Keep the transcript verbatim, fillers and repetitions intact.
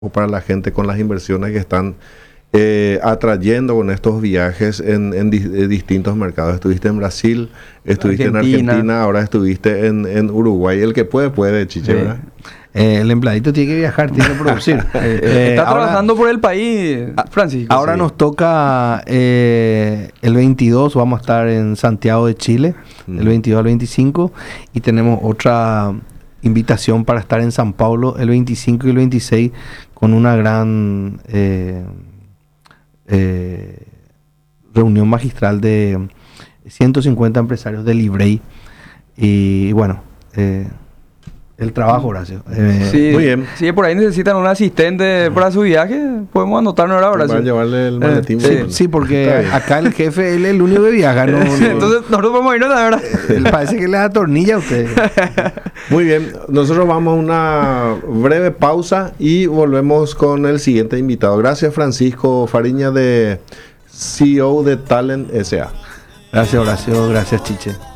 para la gente con las inversiones que están eh, atrayendo con estos viajes en, en di eh, distintos mercados. Estuviste en Brasil, estuviste Argentina. en Argentina, ahora estuviste en, en Uruguay. El que puede, puede, Chiche, ¿verdad? Eh, el empleadito tiene que viajar, tiene que producir. eh, eh, Está ahora, trabajando por el país, Francisco. Ahora sí. Nos toca eh, el veintidós, vamos a estar en Santiago de Chile, mm. el veintidós al veinticinco, y tenemos otra invitación para estar en San Paulo el veinticinco y el veintiséis con una gran eh, eh, reunión magistral de ciento cincuenta empresarios de Librey. Y bueno, eh, el trabajo, Horacio. Eh, sí, muy bien. Si por ahí necesitan un asistente para su viaje, podemos anotarnos ahora, Horacio. Para llevarle el maletín. Eh, sí, sí, porque acá el jefe, él es el único que viaja. No, no, entonces nosotros podemos irnos, la verdad. Parece que le atornilla a usted. Muy bien, nosotros vamos a una breve pausa y volvemos con el siguiente invitado. Gracias, Francisco Fariña, de C E O de Talent S A. Gracias, Horacio. Gracias, Chiche.